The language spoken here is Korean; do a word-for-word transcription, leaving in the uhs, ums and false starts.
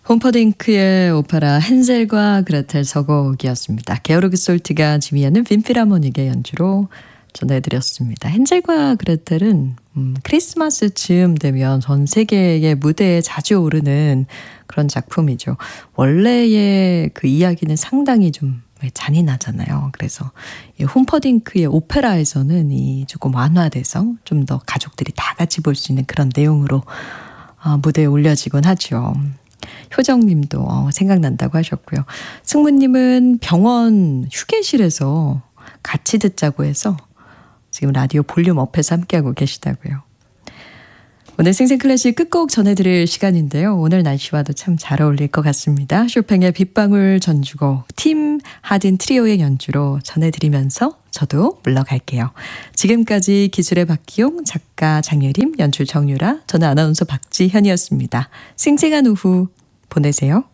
홈퍼딩크의 오페라 헨젤과 그레텔 서곡이었습니다. 게오르그 솔트가 지휘하는 빈필하모닉의 연주로 전해드렸습니다. 헨젤과 그레텔은 음, 크리스마스쯤 되면 전 세계의 무대에 자주 오르는 그런 작품이죠. 원래의 그 이야기는 상당히 좀 잔인하잖아요. 그래서 이 홈퍼딩크의 오페라에서는 이 조금 완화돼서 좀 더 가족들이 다 같이 볼 수 있는 그런 내용으로 어, 무대에 올려지곤 하죠. 효정님도 어, 생각난다고 하셨고요. 승무님은 병원 휴게실에서 같이 듣자고 해서 지금 라디오 볼륨 업해서 함께하고 계시다고요. 오늘 생생클래식 끝곡 전해드릴 시간인데요. 오늘 날씨와도 참 잘 어울릴 것 같습니다. 쇼팽의 빗방울 전주곡 팀 하딘 트리오의 연주로 전해드리면서 저도 물러갈게요. 지금까지 기술의 박기용, 작가 장예림, 연출 정유라, 저는 아나운서 박지현이었습니다. 생생한 오후 보내세요.